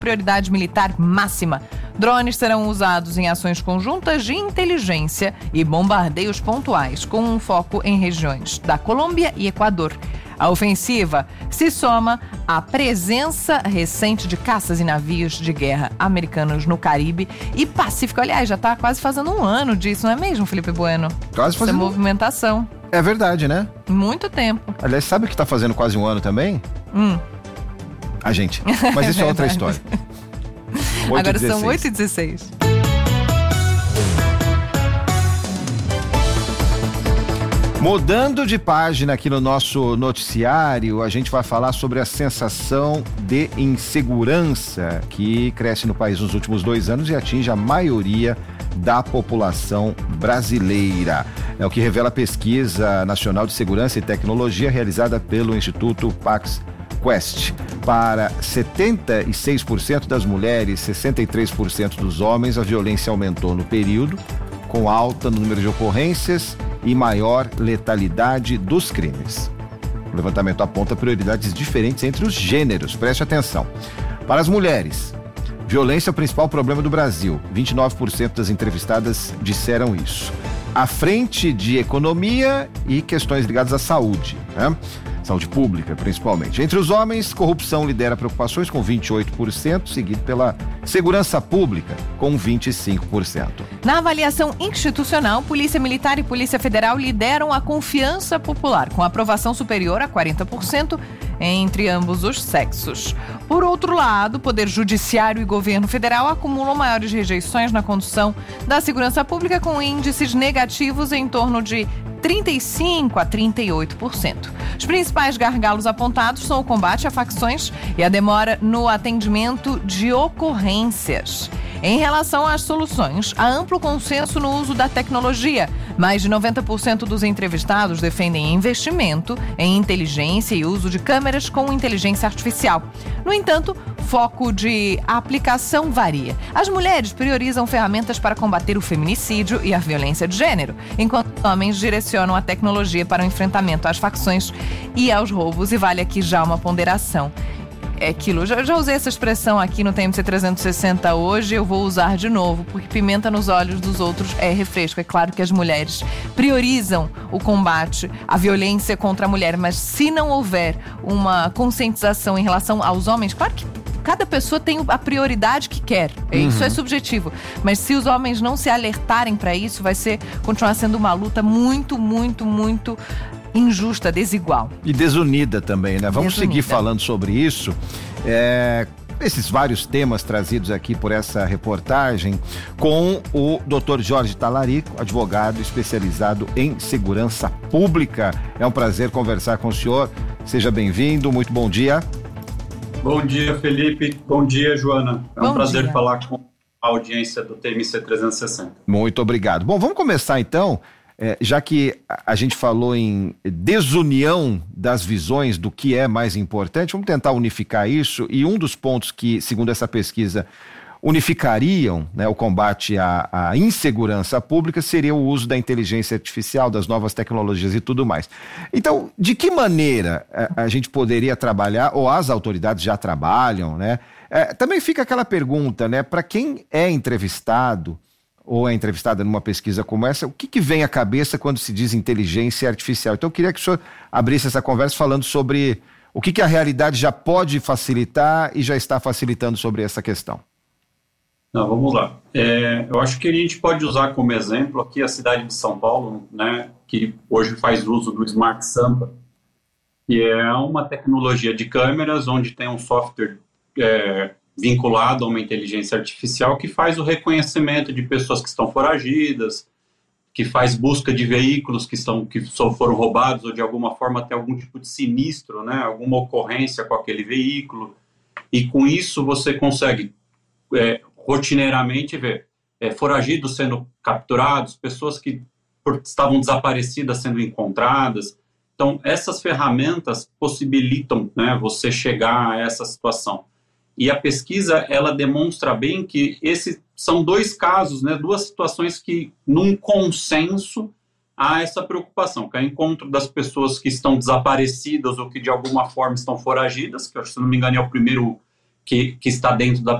prioridade militar máxima. Drones serão usados em ações conjuntas de inteligência e bombardeios pontuais, com um foco em regiões da Colômbia e Equador. A ofensiva se soma à presença recente de caças e navios de guerra americanos no Caribe e Pacífico. Aliás, já está quase fazendo um ano disso, não é mesmo, Felipe Bueno? Quase fazendo. Essa movimentação. É verdade, né? Muito tempo. Aliás, sabe o que está fazendo quase um ano também? A gente. Mas isso é outra história. Agora são 8h16. Mudando de página aqui no nosso noticiário, a gente vai falar sobre a sensação de insegurança que cresce no país nos últimos 2 anos e atinge a maioria da população brasileira. É o que revela a Pesquisa Nacional de Segurança e Tecnologia realizada pelo Instituto Pax Quest. Para 76% das mulheres, 63% dos homens, a violência aumentou no período, com alta no número de ocorrências e maior letalidade dos crimes. O levantamento aponta prioridades diferentes entre os gêneros. Preste atenção. Para as mulheres, violência é o principal problema do Brasil. 29% das entrevistadas disseram isso. À frente de economia e questões ligadas à saúde, né? Saúde pública, principalmente. Entre os homens, corrupção lidera preocupações com 28%, seguido pela segurança pública, com 25%. Na avaliação institucional, Polícia Militar e Polícia Federal lideram a confiança popular, com aprovação superior a 40% entre ambos os sexos. Por outro lado, Poder Judiciário e Governo Federal acumulam maiores rejeições na condução da segurança pública, com índices negativos em torno de 35% a 38%. Os principais gargalos apontados são o combate a facções e a demora no atendimento de ocorrências. Em relação às soluções, há amplo consenso no uso da tecnologia. Mais de 90% dos entrevistados defendem investimento em inteligência e uso de câmeras com inteligência artificial. No entanto, foco de aplicação varia. As mulheres priorizam ferramentas para combater o feminicídio e a violência de gênero, enquanto os homens direcionam a tecnologia para o enfrentamento às facções e aos roubos, e vale aqui já uma ponderação. É aquilo, já usei essa expressão aqui no TMC 360 hoje, eu vou usar de novo, porque pimenta nos olhos dos outros é refresco. É claro que as mulheres priorizam o combate à violência contra a mulher, mas se não houver uma conscientização em relação aos homens, claro que cada pessoa tem a prioridade que quer, isso é subjetivo, mas se os homens não se alertarem para isso, vai continuar sendo uma luta muito, muito, muito injusta, desigual. E desunida também, né? Vamos seguir falando sobre isso. Esses vários temas trazidos aqui por essa reportagem com o Dr. Jorge Talarico, advogado especializado em segurança pública. É um prazer conversar com o senhor. Seja bem-vindo, muito bom dia. Bom dia, Felipe. Bom dia, Joana. É um prazer falar com a audiência do TMC 360. Muito obrigado. Bom, vamos começar então. Já que a gente falou em desunião das visões do que é mais importante, vamos tentar unificar isso, e um dos pontos que, segundo essa pesquisa, unificariam, né, o combate à insegurança pública seria o uso da inteligência artificial, das novas tecnologias e tudo mais. Então, de que maneira a gente poderia trabalhar, ou as autoridades já trabalham, né? Também fica aquela pergunta, né, para quem é entrevistado ou é entrevistada numa pesquisa como essa, o que vem à cabeça quando se diz inteligência artificial? Então eu queria que o senhor abrisse essa conversa falando sobre o que a realidade já pode facilitar e já está facilitando sobre essa questão. Não, vamos lá. Eu acho que a gente pode usar como exemplo aqui a cidade de São Paulo, né, que hoje faz uso do Smart Sampa, que é uma tecnologia de câmeras onde tem um software vinculado a uma inteligência artificial que faz o reconhecimento de pessoas que estão foragidas, que faz busca de veículos que foram roubados ou de alguma forma tem algum tipo de sinistro, né, alguma ocorrência com aquele veículo, e com isso você consegue rotineiramente ver foragidos sendo capturados, pessoas que estavam desaparecidas sendo encontradas. Então essas ferramentas possibilitam, né, você chegar a essa situação. E a pesquisa, ela demonstra bem que esses são dois casos, né, duas situações que, num consenso, há essa preocupação, que é o encontro das pessoas que estão desaparecidas ou que de alguma forma estão foragidas, que, se não me engano, é o primeiro que está dentro da